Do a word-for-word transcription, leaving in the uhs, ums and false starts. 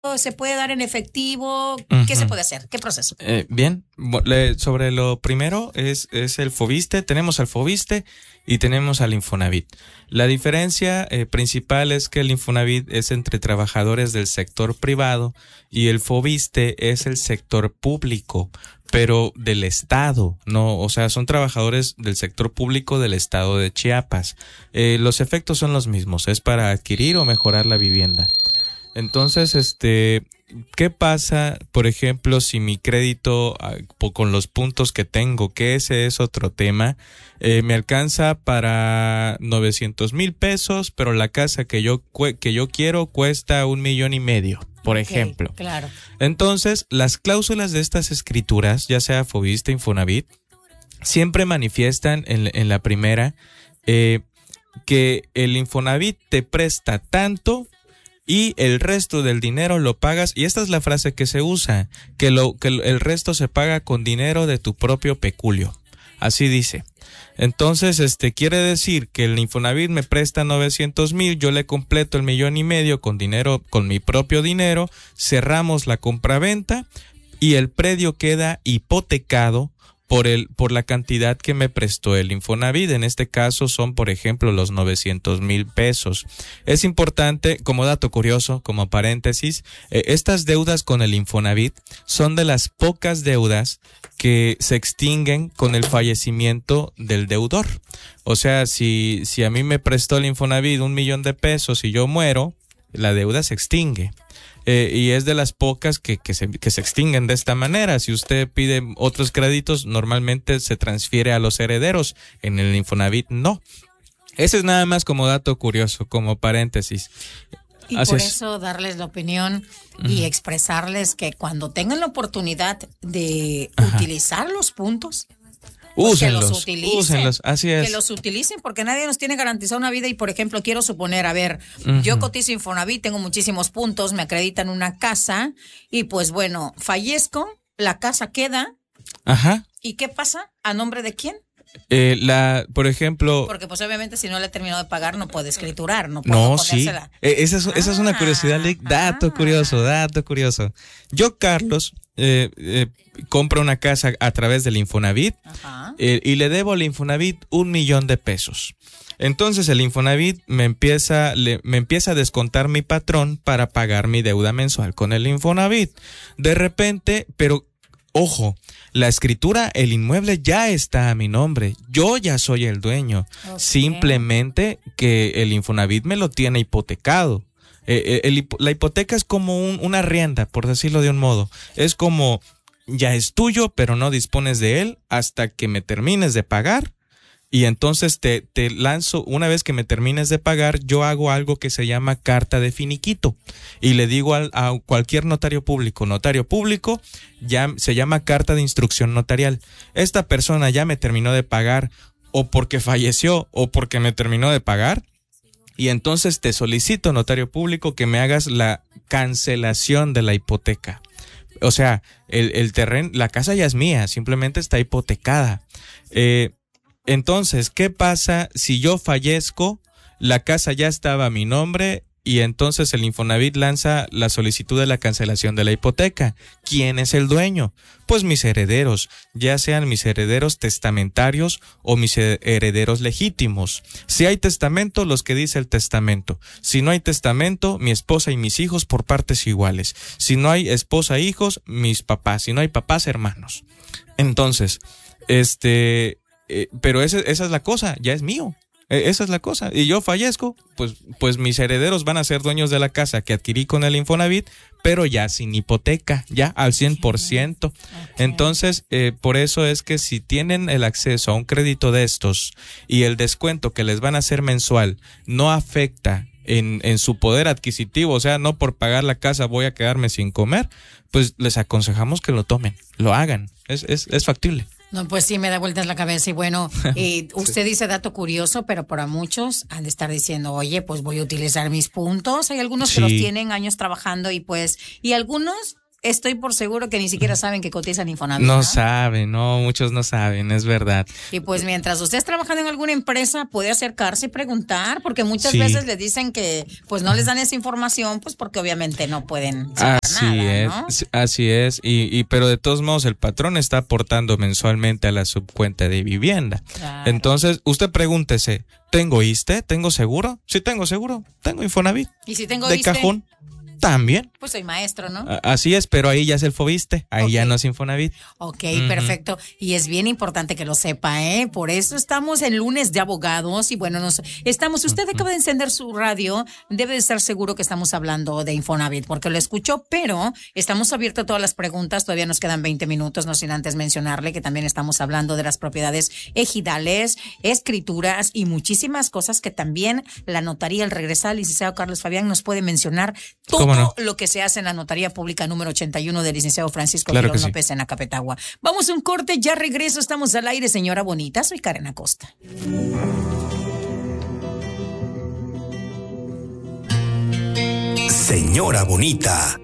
¿Se puede dar en efectivo? Uh-huh. ¿Qué se puede hacer? ¿Qué proceso? Eh, bien, le, sobre lo primero es, es el Foviste. Tenemos al Foviste y tenemos al Infonavit. La diferencia eh, principal es que el Infonavit es entre trabajadores del sector privado y el Foviste es el sector público, pero del Estado, no, o sea, son trabajadores del sector público del Estado de Chiapas. Eh, los efectos son los mismos, es para adquirir o mejorar la vivienda. Entonces, este, ¿qué pasa, por ejemplo, si mi crédito con los puntos que tengo, que ese es otro tema, eh, me alcanza para novecientos mil pesos, pero la casa que yo que yo quiero cuesta un millón y medio, por okay, ejemplo? Claro. Entonces, las cláusulas de estas escrituras, ya sea Foviste, Infonavit, siempre manifiestan en, en la primera eh, que el Infonavit te presta tanto y el resto del dinero lo pagas, y esta es la frase que se usa, que, lo, que el resto se paga con dinero de tu propio peculio. Así dice. Entonces, este quiere decir que el Infonavit me presta novecientos mil, yo le completo el millón y medio con dinero, con mi propio dinero, cerramos la compraventa y el predio queda hipotecado por el por la cantidad que me prestó el Infonavit. En este caso son, por ejemplo, los novecientos mil pesos. Es importante, como dato curioso, como paréntesis, eh, estas deudas con el Infonavit son de las pocas deudas que se extinguen con el fallecimiento del deudor. O sea, si, si a mí me prestó el Infonavit un millón de pesos y yo muero, la deuda se extingue. Eh, y es de las pocas que, que, se, que se extinguen de esta manera. Si usted pide otros créditos, normalmente se transfiere a los herederos. En el Infonavit, no. Ese es nada más como dato curioso, como paréntesis. Y Así por es. eso darles la opinión y uh-huh. expresarles que cuando tengan la oportunidad de Ajá. utilizar los puntos, pues úsenlos, que los utilicen, úsenlos, así es. Que los utilicen, porque nadie nos tiene garantizado una vida. Y por ejemplo, quiero suponer, a ver, uh-huh. yo cotizo Infonavit, tengo muchísimos puntos, me acreditan una casa y pues bueno, fallezco, la casa queda. Ajá. ¿Y qué pasa? ¿A nombre de quién? Eh, la, por ejemplo... Porque pues obviamente si no le he terminado de pagar no puede escriturar, no puede No, ponérsela. sí, eh, esa, es, ah, esa es una curiosidad, dato ah. curioso, dato curioso. Yo, Carlos, eh, eh, compro una casa a través del Infonavit eh, y le debo al Infonavit un millón de pesos. Entonces el Infonavit me empieza, le, me empieza a descontar mi patrón para pagar mi deuda mensual con el Infonavit. De repente, pero... Ojo, la escritura, el inmueble ya está a mi nombre. Yo ya soy el dueño. Okay. Simplemente que el Infonavit me lo tiene hipotecado. Eh, el, la hipoteca es como un, una rienda, por decirlo de un modo. Es como, ya es tuyo, pero no dispones de él hasta que me termines de pagar. Y entonces te, te lanzo, una vez que me termines de pagar, yo hago algo que se llama carta de finiquito. Y le digo al, a cualquier notario público, notario público, ya se llama carta de instrucción notarial. Esta persona ya me terminó de pagar, o porque falleció, o porque me terminó de pagar. Y entonces te solicito, notario público, que me hagas la cancelación de la hipoteca. O sea, el, el terreno, la casa ya es mía, simplemente está hipotecada. Eh, Entonces, ¿qué pasa si yo fallezco? La casa ya estaba a mi nombre y entonces el Infonavit lanza la solicitud de la cancelación de la hipoteca. ¿Quién es el dueño? Pues mis herederos, ya sean mis herederos testamentarios o mis herederos legítimos. Si hay testamento, los que dice el testamento. Si no hay testamento, mi esposa y mis hijos por partes iguales. Si no hay esposa e hijos, mis papás. Si no hay papás, hermanos. Entonces, este... Eh, pero ese, esa es la cosa, ya es mío, eh, esa es la cosa, y yo fallezco, pues, pues mis herederos van a ser dueños de la casa que adquirí con el Infonavit, pero ya sin hipoteca, ya al cien por ciento. Okay. Entonces, eh, por eso es que si tienen el acceso a un crédito de estos y el descuento que les van a hacer mensual no afecta en, en su poder adquisitivo, o sea, no por pagar la casa voy a quedarme sin comer, pues les aconsejamos que lo tomen, lo hagan, es, es, es factible. No, pues sí, me da vueltas la cabeza y bueno, eh, usted sí. dice dato curioso, pero para muchos han de estar diciendo, oye, pues voy a utilizar mis puntos. Hay algunos sí. que los tienen años trabajando y pues, y algunos estoy por seguro que ni siquiera saben que cotizan Infonavit. No, ¿no? saben, no, muchos no saben, es verdad. Y pues mientras usted está trabajando en alguna empresa, puede acercarse y preguntar, porque muchas Sí. veces les dicen que pues no les dan esa información, pues porque obviamente no pueden sacar Así nada, es, ¿no? sí, así es, y, y pero de todos modos el patrón está aportando mensualmente a la subcuenta de vivienda. Claro. Entonces, usted pregúntese, ¿tengo I S S S T E? ¿Tengo seguro? Sí, tengo seguro, tengo Infonavit. Y si tengo De I S S S T, cajón, también. pues soy maestro, ¿no? A- Así es, pero ahí ya es el Fobiste, ahí Ok. ya no es Infonavit. Ok, Ujú. perfecto. Y es bien importante que lo sepa, ¿eh? Por eso estamos en lunes de abogados y bueno, nos estamos, usted acaba de encender su radio, debe de estar seguro que estamos hablando de Infonavit, porque lo escuchó, pero estamos abiertos a todas las preguntas, todavía nos quedan veinte minutos, no sin antes mencionarle que también estamos hablando de las propiedades ejidales, escrituras y muchísimas cosas que también la notaría al regresar, el licenciado Carlos Fabián nos puede mencionar todo ¿Cómo no? lo que se hace en la notaría pública número ochenta y uno del licenciado Francisco Claro Girón que sí. López en Acapetagua. Vamos a un corte, ya regreso, estamos al aire, señora bonita, soy Karen Acosta. Señora bonita.